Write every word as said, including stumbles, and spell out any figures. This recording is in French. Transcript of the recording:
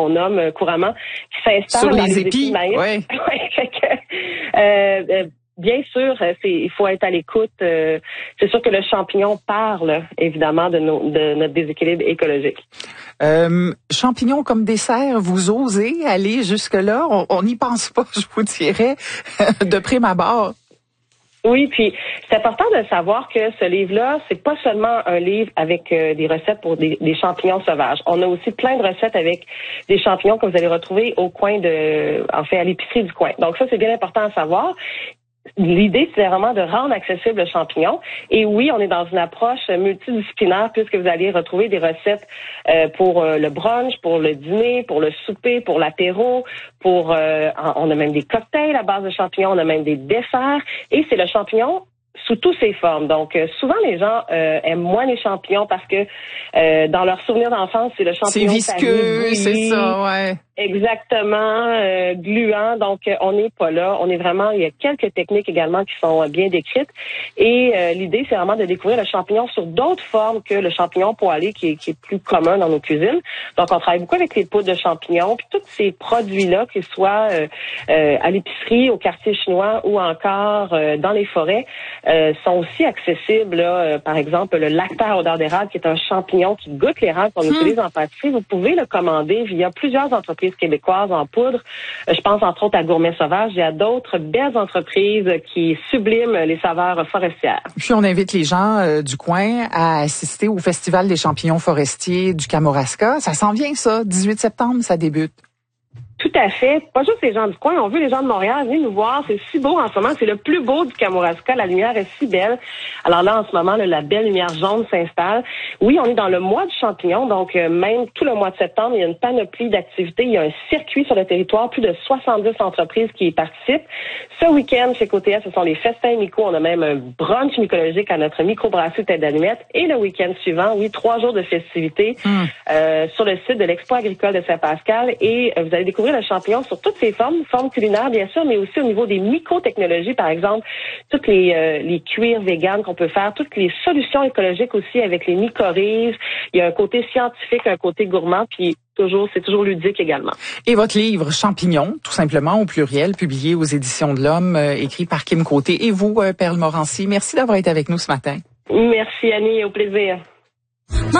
qu'on nomme couramment, qui s'installe sur dans les les épis. épis de maïs. Ouais. Ouais, fait que, euh, euh, bien sûr, c'est, il faut être à l'écoute. Euh, c'est sûr que le champignon parle, évidemment, de, nos, de notre déséquilibre écologique. Euh, champignons comme dessert, vous osez aller jusque-là? On n'y pense pas, je vous dirais, de prime abord. Oui, puis c'est important de savoir que ce livre-là, c'est pas seulement un livre avec euh, des recettes pour des, des champignons sauvages. On a aussi plein de recettes avec des champignons que vous allez retrouver au coin de, en fait, à l'épicerie du coin. Donc ça, c'est bien important à savoir. L'idée, c'est vraiment de rendre accessible le champignon. Et oui, on est dans une approche multidisciplinaire puisque vous allez retrouver des recettes euh, pour euh, le brunch, pour le dîner, pour le souper, pour l'apéro, pour euh, on a même des cocktails à base de champignons, on a même des desserts. Et c'est le champignon sous toutes ses formes. Donc, euh, souvent, les gens euh, aiment moins les champignons parce que euh, dans leur souvenir d'enfance, c'est le champignon c'est visqueux, c'est ça, ouais. Exactement, euh, gluant. Donc, euh, on n'est pas là. On est vraiment, il y a quelques techniques également qui sont euh, bien décrites. Et euh, l'idée, c'est vraiment de découvrir le champignon sur d'autres formes que le champignon poêlé qui est, qui est plus commun dans nos cuisines. Donc, on travaille beaucoup avec les poudres de champignons. Puis tous ces produits-là, qu'ils soient euh, euh, à l'épicerie, au quartier chinois ou encore euh, dans les forêts, euh, sont aussi accessibles. Là, euh, par exemple, le lactaire odeur d'érable, qui est un champignon qui goûte l'érable qu'on hum. utilise en pâtisserie. Vous pouvez le commander via plusieurs entreprises québécoises en poudre. Je pense entre autres à Gourmet Sauvage et à d'autres belles entreprises qui subliment les saveurs forestières. Puis on invite les gens euh, du coin à assister au Festival des champignons forestiers du Kamouraska. Ça s'en vient ça, dix-huit septembre, ça débute. Tout à fait. Pas juste les gens du coin. On veut les gens de Montréal. Venez nous voir. C'est si beau en ce moment. C'est le plus beau du Kamouraska. La lumière est si belle. Alors là, en ce moment, là, la belle lumière jaune s'installe. Oui, on est dans le mois du champignon. Donc, euh, même tout le mois de septembre, il y a une panoplie d'activités. Il y a un circuit sur le territoire. Plus de soixante-dix entreprises qui y participent. Ce week-end, chez Côté S, ce sont les festins myco. On a même un brunch mycologique à notre microbrasserie Tête d'Allumette. Et le week-end suivant, oui, trois jours de festivités mmh. euh, sur le site de l'Expo agricole de Saint-Pascal. Et euh, vous allez découvrir le champignon sur toutes ses formes, formes culinaires bien sûr, mais aussi au niveau des mycotechnologies, par exemple, toutes les, euh, les cuirs véganes qu'on peut faire, toutes les solutions écologiques aussi avec les mycorhizes. Il y a un côté scientifique, un côté gourmand, puis toujours, c'est toujours ludique également. Et votre livre Champignons, tout simplement au pluriel, publié aux Éditions de l'Homme, euh, écrit par Kim Côté. Et vous, euh, Perle Morancy, merci d'avoir été avec nous ce matin. Merci Annie, au plaisir.